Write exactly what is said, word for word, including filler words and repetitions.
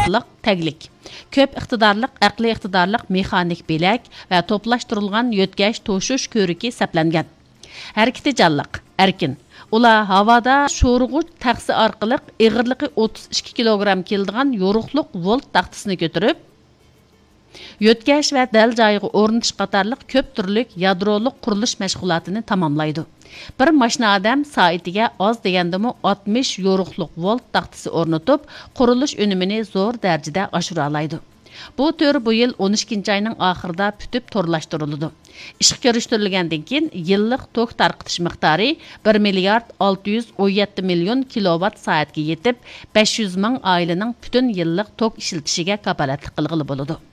iqtidarlıq təglik, köp iqtidarlıq, əqli iqtidarlıq mexanik belək və toplaşdırılğan yötkəş toşuş körüki səpləngan. Hərəkəti canlıq, erkin. Ular havada şoruğuç taxsi arqılıq eğirliqi o'ttiz ikki kilogramm keldigan yoruqluq volt taxtasını götürüb, yötkəş və dəl joyiga o'rnatish qatarlıq köp türlük yadroluq qurilish məşğulatını tamamlaydı. Bir maşina adam saatiga az degandimi oltmish yoruqluq volt taxtasi o'rnatib, qurilish unumini zo'r darajada oshira oladi. Bu tür bu yıl o'n ikkinchi ayning oxirida pütüb torlashtirildi. Ishga kirishtirilgandan keyin yillik tok tarqitish miqdori bir milliard olti yuz o'n yetti million kilovat soatga yetib, besh yuz ming oilaning butun yillik tok ishlatishiga kafolatlik qilg'ili bo'ladi.